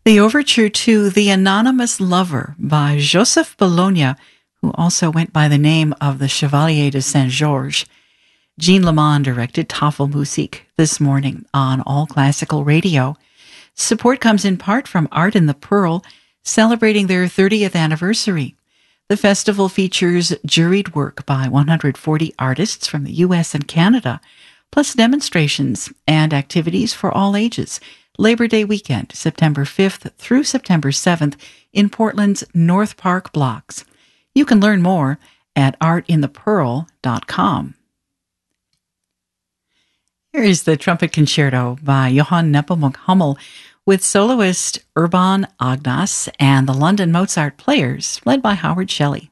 The overture to The Anonymous Lover by Joseph Bologna, who also went by the name of the Chevalier de Saint-Georges. Jean Lamond directed Tafelmusik this morning on All Classical Radio. Support comes in part from Art in the Pearl, celebrating their 30th anniversary. The festival features juried work by 140 artists from the U.S. and Canada, plus demonstrations and activities for all ages. Labor Day weekend, September 5th through September 7th in Portland's North Park blocks. You can learn more at artinthepearl.com. Here is the Trumpet Concerto by Johann Nepomuk Hummel with soloist Urban Agnas and the London Mozart Players, led by Howard Shelley.